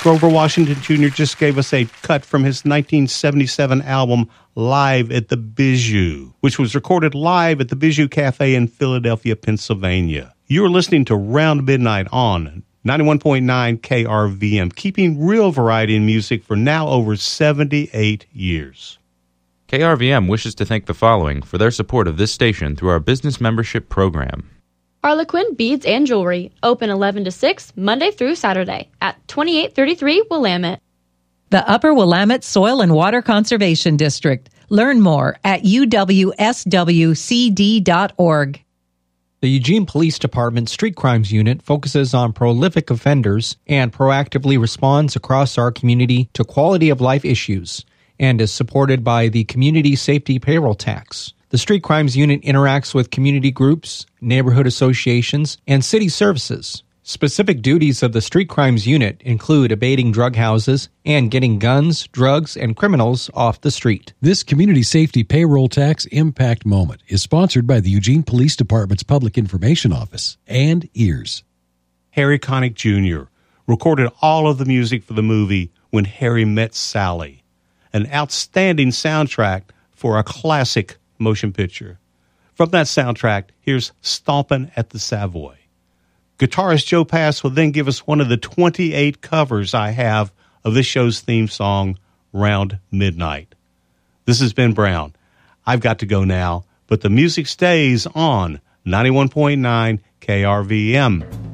Grover Washington Jr. just gave us a cut from his 1977 album Live at the Bijou, which was recorded live at the Bijou Cafe in Philadelphia, Pennsylvania. You're listening to Round Midnight on 91.9 KRVM, keeping real variety in music for now over 78 years. KRVM wishes to thank the following for their support of this station through our business membership program. Harlequin Beads and Jewelry, open 11 to 6, Monday through Saturday at 2833 Willamette. The Upper Willamette Soil and Water Conservation District. Learn more at uwswcd.org. The Eugene Police Department Street Crimes Unit focuses on prolific offenders and proactively responds across our community to quality of life issues and is supported by the Community Safety Payroll Tax. The Street Crimes Unit interacts with community groups, neighborhood associations, and city services. Specific duties of the Street Crimes Unit include abating drug houses and getting guns, drugs, and criminals off the street. This Community Safety Payroll Tax Impact Moment is sponsored by the Eugene Police Department's Public Information Office and EARS. Harry Connick Jr. recorded all of the music for the movie When Harry Met Sally, an outstanding soundtrack for a classic motion picture. From that soundtrack, here's Stompin' at the Savoy. Guitarist Joe Pass will then give us one of the 28 covers I have of this show's theme song, Round Midnight. This is Ben Brown. I've got to go now, but the music stays on 91.9 KRVM.